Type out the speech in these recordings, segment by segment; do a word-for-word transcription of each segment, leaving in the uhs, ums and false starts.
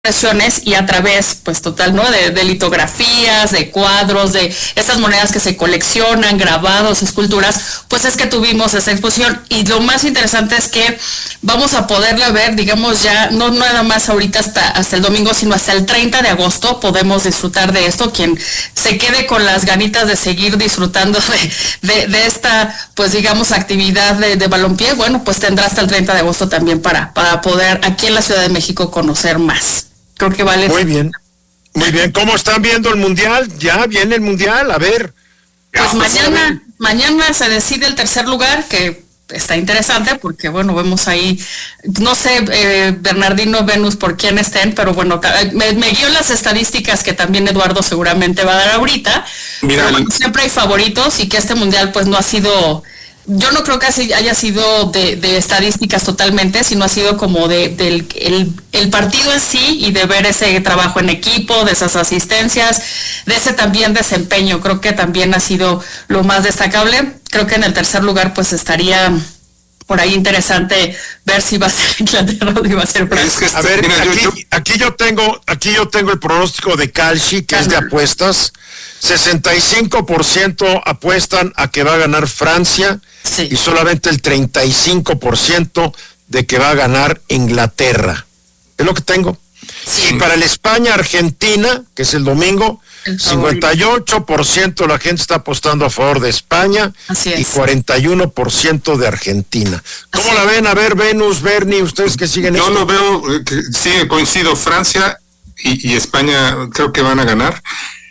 impresiones y a través, pues total, ¿no? De, de litografías, de cuadros, de estas monedas que se coleccionan, grabados, esculturas, pues es que tuvimos esa exposición. Y lo más interesante es que vamos a poderla ver, digamos, ya no nada más ahorita hasta, hasta el domingo, sino hasta el treinta de agosto podemos disfrutar de esto. Quien se quede con las ganitas de seguir disfrutando de, de, de esta, pues digamos, actividad de, de balompié, bueno, pues tendrá hasta el treinta de agosto también para, para poder aquí en la Ciudad de México conocer más. Creo que vale. Muy bien, muy bien. ¿Cómo están viendo el Mundial? Ya viene el Mundial, a ver. Pues mañana, mañana se decide el tercer lugar, que está interesante porque, bueno, vemos ahí, no sé, eh, Bernardino, Venus, por quién estén, pero bueno, me, me guío las estadísticas que también Eduardo seguramente va a dar ahorita. Mira, pero bueno, siempre hay favoritos y que este Mundial pues no ha sido... Yo no creo que así haya sido de, de estadísticas totalmente, sino ha sido como de del el, el partido en sí y de ver ese trabajo en equipo, de esas asistencias, de ese también desempeño. Creo que también ha sido lo más destacable. Creo que en el tercer lugar pues estaría por ahí interesante ver si va a ser Inglaterra o si va a ser Francia. Es que a ver, mira, aquí, yo, yo... aquí yo tengo, aquí yo tengo el pronóstico de Kalshi, que Calma. es de apuestas. sesenta y cinco por ciento apuestan a que va a ganar Francia, sí, y solamente el treinta y cinco por ciento de que va a ganar Inglaterra. Es lo que tengo. Sí. Y para el España-Argentina, que es el domingo, el cincuenta y ocho por ciento de la gente está apostando a favor de España y cuarenta y uno por ciento de Argentina. ¿Cómo Así la ven? A ver, Venus, Bernie, ustedes que siguen Yo esto. lo veo, que, sí, coincido, Francia y, y España creo que van a ganar.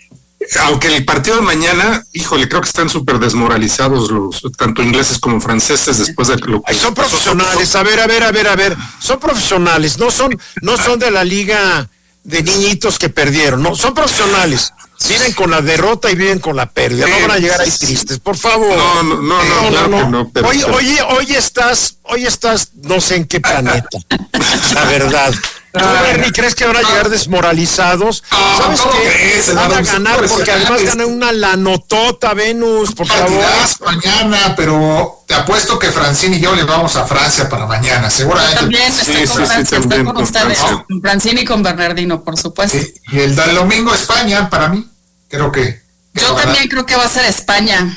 Aunque el partido de mañana, híjole, creo que están súper desmoralizados los tanto ingleses como franceses después de lo que... Ay, son profesionales, a ver, a ver, a ver, a ver, son profesionales, no son, no son de la liga de niñitos que perdieron, no, son profesionales. Viven con la derrota y viven con la pérdida, no van a llegar ahí tristes, por favor. No, no, no, no, no, claro no, no. no pero, hoy, pero... hoy, hoy estás, hoy estás, no sé en qué planeta, la verdad. ¿Tú, Bernie, crees que van a llegar desmoralizados? No, ¿Sabes ¿cómo qué? crees? Van a No, ganar porque además ganan una lanotota, Venus, por favor. Mañana, pero te apuesto que Francine y yo le vamos a Francia para mañana, seguramente. Yo también estoy sí, con sí, Francia, sí, estoy también con con ustedes, Francia. con Francine y con Bernardino, por supuesto. Sí, y el del domingo España, para mí, creo que... que Yo también creo que va a ser España.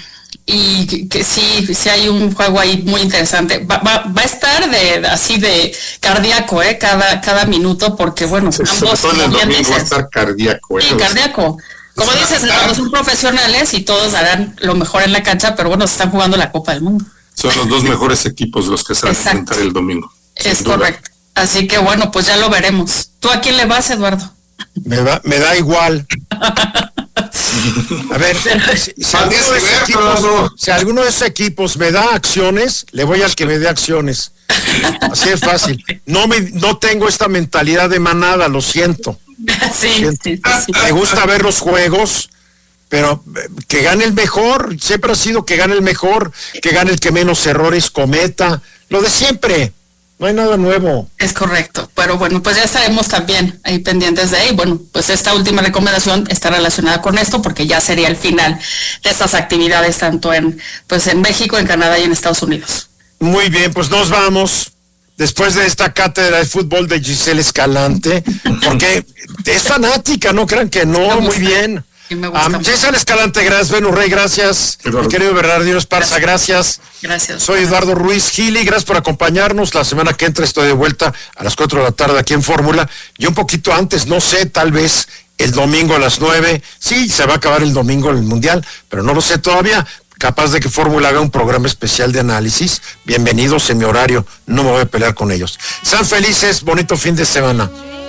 Y que, que sí, sí hay un juego ahí muy interesante. Va, va, va a estar de así de cardíaco, ¿eh? Cada, cada minuto, porque bueno, Sí, ambos sobre todo el domingo dices, va a estar cardíaco. Sí, cardíaco. Como es dices, una... son profesionales y todos harán lo mejor en la cancha, pero bueno, se están jugando la Copa del Mundo. Son los dos mejores equipos los que se van a enfrentar el domingo. Es correcto. Así que bueno, pues ya lo veremos. ¿Tú a quién le vas, Eduardo? Me, va, me da igual. A ver, si, si, alguno de esos equipos, si alguno de esos equipos me da acciones, le voy al que me dé acciones. Así es fácil. No me, no tengo esta mentalidad de manada, lo siento. Sí, siento. sí, sí. Me gusta ver los juegos, pero que gane el mejor. Siempre ha sido que gane el mejor, que gane el que menos errores cometa. Lo de siempre. No hay nada nuevo. Es correcto, pero bueno, pues ya estaremos también ahí pendientes de ahí. Bueno, pues esta última recomendación está relacionada con esto porque ya sería el final de estas actividades tanto en pues en México, en Canadá y en Estados Unidos. Muy bien, pues nos vamos después de esta cátedra de fútbol de Giselle Escalante, porque es fanática, no crean que no, muy bien. Sí, me gusta. Um, Giselle Escalante, gracias. Venus Rey, gracias. Mi querido Bernardino Esparza, gracias. Gracias. Soy Eduardo Ruiz Gili, gracias por acompañarnos. La semana que entra estoy de vuelta a las cuatro de la tarde aquí en Fórmula. Y un poquito antes, no sé, tal vez el domingo a las nueve. Sí, se va a acabar el domingo el Mundial, pero no lo sé todavía. Capaz de que Fórmula haga un programa especial de análisis. Bienvenidos en mi horario, no me voy a pelear con ellos. Sean felices, bonito fin de semana.